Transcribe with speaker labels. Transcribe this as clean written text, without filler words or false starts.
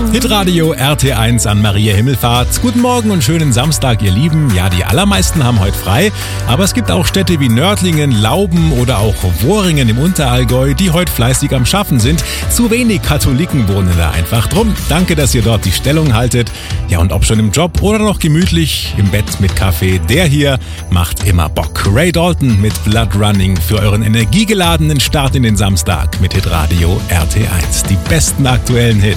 Speaker 1: Hitradio RT1 an Maria Himmelfahrt. Guten Morgen und schönen Samstag, ihr Lieben. Ja, die allermeisten haben heute frei, aber es gibt auch Städte wie Nördlingen, Lauben oder auch Worringen im Unterallgäu, die heute fleißig am Schaffen sind. Zu wenig Katholiken wohnen da einfach. Drum, danke, dass ihr dort die Stellung haltet. Ja, und ob schon im Job oder noch gemütlich im Bett mit Kaffee, der hier macht immer Bock. Ray Dalton mit Blood Running für euren energiegeladenen Start in den Samstag mit Hitradio RT1. Die besten aktuellen Hits.